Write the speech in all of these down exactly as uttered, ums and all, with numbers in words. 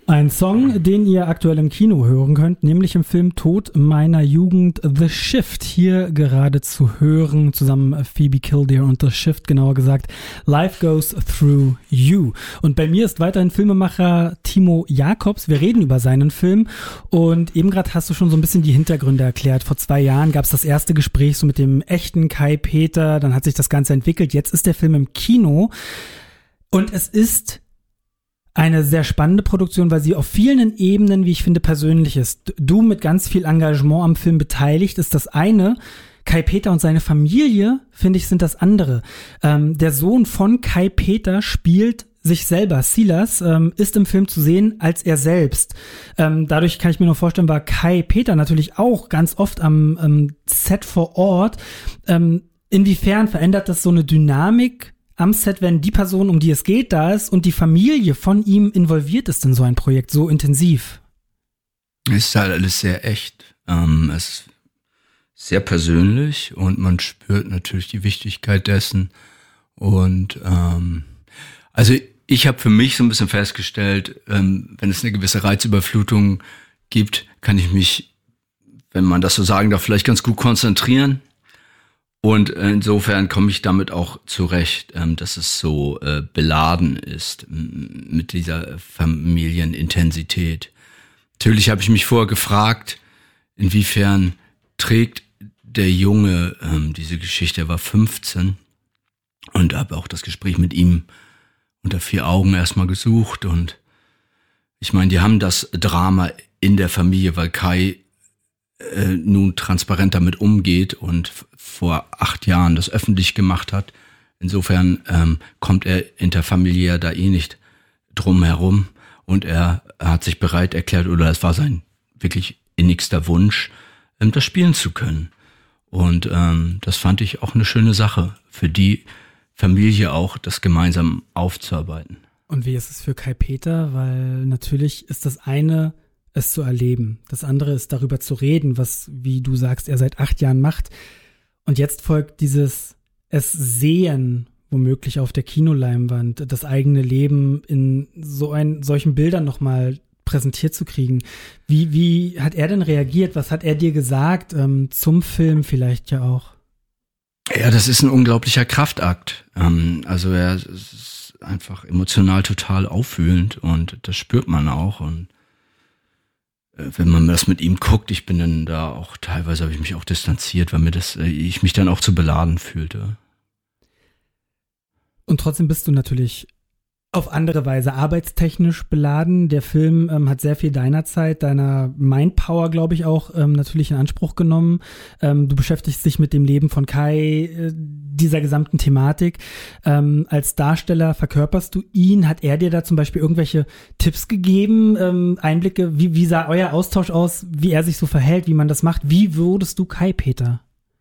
Ein Song, den ihr aktuell im Kino hören könnt, nämlich im Film Tod meiner Jugend, The Shift. Hier gerade zu hören, zusammen Phoebe Kildare und The Shift, genauer gesagt, Life Goes Through You. Und bei mir ist weiterhin Filmemacher Timo Jacobs. Wir reden über seinen Film und eben gerade hast du schon so ein bisschen die Hintergründe erklärt. Vor zwei Jahren gab es das erste Gespräch so mit dem echten Kai Peter, dann hat sich das Ganze entwickelt. Jetzt ist der Film im Kino und es ist eine sehr spannende Produktion, weil sie auf vielen Ebenen, wie ich finde, persönlich ist. Du mit ganz viel Engagement am Film beteiligt, ist das eine. Kai Peter und seine Familie, finde ich, sind das andere. Ähm, der Sohn von Kai Peter spielt sich selber. Silas ähm, ist im Film zu sehen als er selbst. Ähm, dadurch kann ich mir nur vorstellen, war Kai Peter natürlich auch ganz oft am ähm, Set vor Ort. Ähm, inwiefern verändert das so eine Dynamik am Set, wenn die Person, um die es geht, da ist und die Familie von ihm involviert ist in so ein Projekt so intensiv? Es ist halt alles sehr echt. Ähm, es ist sehr persönlich und man spürt natürlich die Wichtigkeit dessen. Und ähm, also ich habe für mich so ein bisschen festgestellt, ähm, wenn es eine gewisse Reizüberflutung gibt, kann ich mich, wenn man das so sagen darf, vielleicht ganz gut konzentrieren. Und insofern komme ich damit auch zurecht, ähm, dass es so äh, beladen ist m- mit dieser Familienintensität. Natürlich habe ich mich vorher gefragt, inwiefern trägt der Junge ähm, diese Geschichte. Er war fünfzehn und habe auch das Gespräch mit ihm unter vier Augen erstmal gesucht. Und ich meine, die haben das Drama in der Familie, weil Kai äh, nun transparent damit umgeht und f- vor acht Jahren das öffentlich gemacht hat. Insofern ähm, kommt er interfamiliär da eh nicht drum herum und er hat sich bereit erklärt, oder es war sein wirklich innigster Wunsch, ähm, das spielen zu können. Und ähm, das fand ich auch eine schöne Sache, für die Familie auch, das gemeinsam aufzuarbeiten. Und wie ist es für Kai Peter? Weil natürlich ist das eine, es zu erleben. Das andere ist, darüber zu reden, was, wie du sagst, er seit acht Jahren macht. Und jetzt folgt dieses es sehen, womöglich auf der Kinoleinwand, das eigene Leben in so ein, solchen Bildern nochmal präsentiert zu kriegen. Wie, wie hat er denn reagiert? Was hat er dir gesagt ähm, zum Film vielleicht ja auch? Ja, das ist ein unglaublicher Kraftakt. Ähm, also er ist einfach emotional total aufwühlend und das spürt man auch. Und wenn man das mit ihm guckt, ich bin dann da auch, teilweise habe ich mich auch distanziert, weil mir das, ich mich dann auch zu beladen fühlte. Und trotzdem bist du natürlich auf andere Weise arbeitstechnisch beladen. Der Film ähm, hat sehr viel deiner Zeit, deiner Mindpower, glaube ich, auch ähm, natürlich in Anspruch genommen. Ähm, du beschäftigst dich mit dem Leben von Kai, äh, dieser gesamten Thematik. Ähm, als Darsteller verkörperst du ihn. Hat er dir da zum Beispiel irgendwelche Tipps gegeben, ähm, Einblicke? Wie, wie sah euer Austausch aus, wie er sich so verhält, wie man das macht? Wie wurdest du Kai Peter?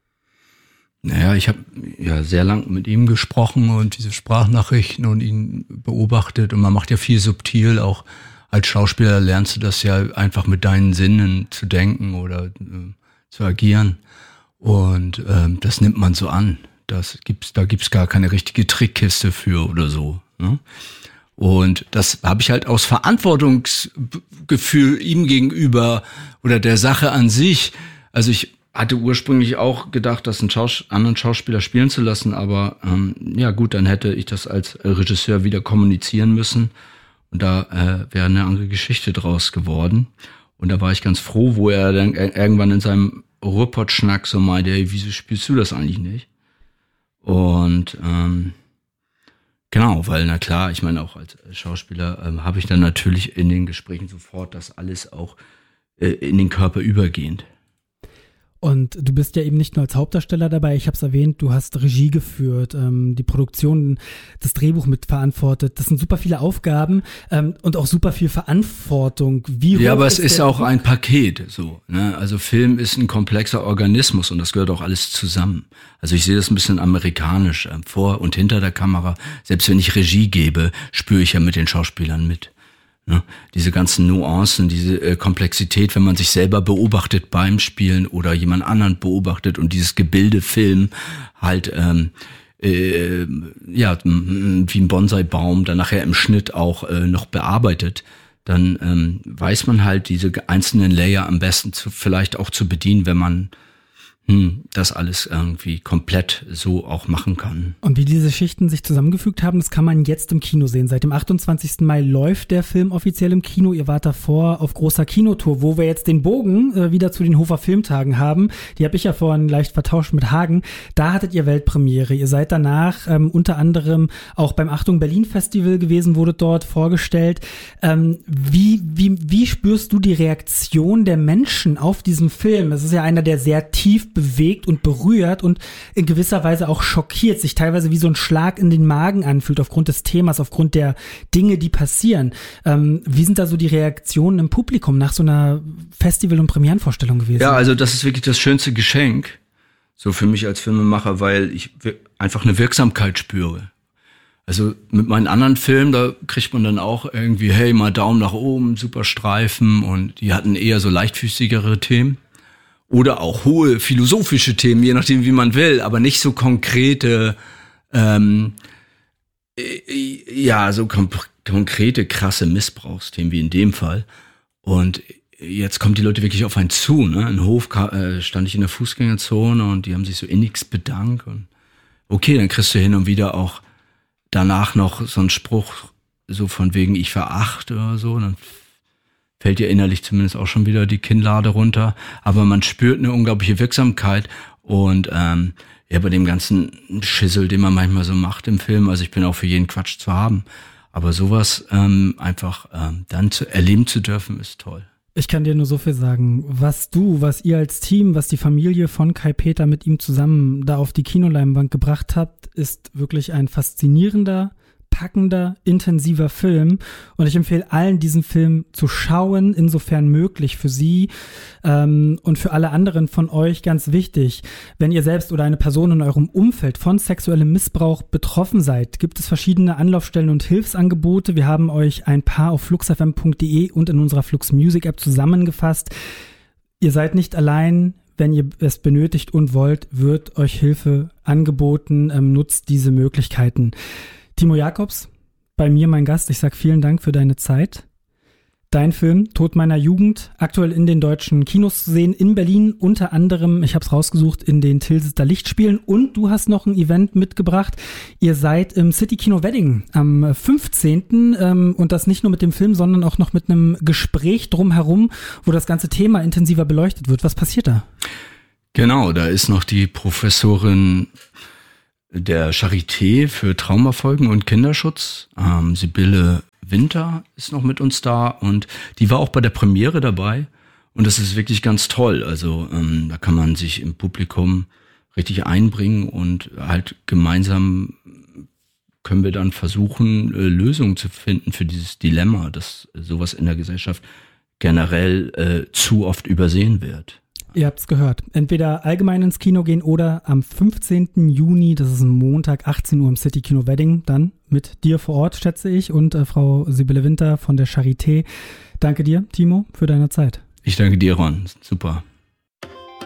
Naja, ich habe ja sehr lang mit ihm gesprochen und diese Sprachnachrichten und ihn beobachtet und man macht ja viel subtil, auch als Schauspieler lernst du das ja einfach mit deinen Sinnen zu denken oder äh, zu agieren und ähm, das nimmt man so an. Das gibt's, da gibt's gar keine richtige Trickkiste für oder so. Ne? Und das habe ich halt aus Verantwortungsgefühl ihm gegenüber oder der Sache an sich, also ich hatte ursprünglich auch gedacht, das einen Schaus- anderen Schauspieler spielen zu lassen, aber ähm, ja gut, dann hätte ich das als Regisseur wieder kommunizieren müssen und da äh, wäre eine andere Geschichte draus geworden. Und da war ich ganz froh, wo er dann irgendwann in seinem Ruhrpott-Schnack so meinte, hey, wieso spielst du das eigentlich nicht? Und ähm, genau, weil na klar, ich meine auch als Schauspieler ähm, habe ich dann natürlich in den Gesprächen sofort das alles auch äh, in den Körper übergehend. Und du bist ja eben nicht nur als Hauptdarsteller dabei, ich habe es erwähnt, du hast Regie geführt, ähm, die Produktion, das Drehbuch mitverantwortet. Das sind super viele Aufgaben ähm, und auch super viel Verantwortung. Wie ja, hoch aber es ist ist ja auch ein Paket so. Ne? Also Film ist ein komplexer Organismus und das gehört auch alles zusammen. Also ich sehe das ein bisschen amerikanisch, äh, vor und hinter der Kamera. Selbst wenn ich Regie gebe, spüre ich ja mit den Schauspielern mit. Ne, diese ganzen Nuancen, diese äh, Komplexität, wenn man sich selber beobachtet beim Spielen oder jemand anderen beobachtet und dieses Gebilde Film halt ähm, äh, ja m- wie ein Bonsai-Baum dann nachher im Schnitt auch äh, noch bearbeitet, dann ähm, weiß man halt diese einzelnen Layer am besten zu, vielleicht auch zu bedienen, wenn man hm, das alles irgendwie komplett so auch machen kann. Und wie diese Schichten sich zusammengefügt haben, das kann man jetzt im Kino sehen. Seit dem achtundzwanzigsten Mai läuft der Film offiziell im Kino. Ihr wart davor auf großer Kinotour, wo wir jetzt den Bogen äh, wieder zu den Hofer Filmtagen haben. Die habe ich ja vorhin leicht vertauscht mit Hagen. Da hattet ihr Weltpremiere. Ihr seid danach ähm, unter anderem auch beim Achtung Berlin Festival gewesen, wurdet dort vorgestellt. Ähm, wie, wie, wie spürst du die Reaktion der Menschen auf diesen Film? Es ist ja einer, der sehr tief bewegt und berührt und in gewisser Weise auch schockiert, sich teilweise wie so ein Schlag in den Magen anfühlt aufgrund des Themas, aufgrund der Dinge, die passieren. Ähm, wie sind da so die Reaktionen im Publikum nach so einer Festival- und Premierenvorstellung gewesen? Ja, also das ist wirklich das schönste Geschenk, so für mich als Filmemacher, weil ich einfach eine Wirksamkeit spüre. Also mit meinen anderen Filmen, da kriegt man dann auch irgendwie, hey, mal Daumen nach oben, super Streifen, und die hatten eher so leichtfüßigere Themen. Oder auch hohe philosophische Themen, je nachdem, wie man will, aber nicht so konkrete, ähm, ja, so kom- konkrete, krasse Missbrauchsthemen wie in dem Fall. Und jetzt kommen die Leute wirklich auf einen zu, ne? In Hof äh, stand ich in der Fußgängerzone und die haben sich so innigst bedankt. Und okay, dann kriegst du hin und wieder auch danach noch so einen Spruch, so von wegen ich verachte oder so, dann fällt dir innerlich zumindest auch schon wieder die Kinnlade runter. Aber man spürt eine unglaubliche Wirksamkeit. Und ähm, ja, bei dem ganzen Schissel, den man manchmal so macht im Film, also ich bin auch für jeden Quatsch zu haben. Aber sowas ähm, einfach ähm, dann zu erleben zu dürfen, ist toll. Ich kann dir nur so viel sagen, was du, was ihr als Team, was die Familie von Kai Peter mit ihm zusammen da auf die Kinoleinwand gebracht habt, ist wirklich ein faszinierender, packender, intensiver Film, und ich empfehle allen, diesen Film zu schauen, insofern möglich für sie ähm, und für alle anderen von euch ganz wichtig. Wenn ihr selbst oder eine Person in eurem Umfeld von sexuellem Missbrauch betroffen seid, gibt es verschiedene Anlaufstellen und Hilfsangebote. Wir haben euch ein paar auf flux f m punkt d e und in unserer Flux Music App zusammengefasst. Ihr seid nicht allein. Wenn ihr es benötigt und wollt, wird euch Hilfe angeboten. Ähm, nutzt diese Möglichkeiten. Timo Jacobs, bei mir mein Gast. Ich sag vielen Dank für deine Zeit. Dein Film Tod meiner Jugend, aktuell in den deutschen Kinos zu sehen, in Berlin unter anderem, ich habe es rausgesucht, in den Tilsiter Lichtspielen, und du hast noch ein Event mitgebracht. Ihr seid im City Kino Wedding am fünfzehnten Ähm, und das nicht nur mit dem Film, sondern auch noch mit einem Gespräch drumherum, wo das ganze Thema intensiver beleuchtet wird. Was passiert da? Genau, da ist noch die Professorin der Charité für Traumafolgen und Kinderschutz, ähm, Sibylle Winter ist noch mit uns da, und die war auch bei der Premiere dabei, und das ist wirklich ganz toll. Also ähm, da kann man sich im Publikum richtig einbringen, und halt gemeinsam können wir dann versuchen, äh, Lösungen zu finden für dieses Dilemma, dass sowas in der Gesellschaft generell äh, zu oft übersehen wird. Ihr habt's gehört. Entweder allgemein ins Kino gehen oder am fünfzehnten Juni, das ist ein Montag, achtzehn Uhr im City Kino Wedding, dann mit dir vor Ort, schätze ich, und äh, Frau Sibylle Winter von der Charité. Danke dir, Timo, für deine Zeit. Ich danke dir, Ron. Super.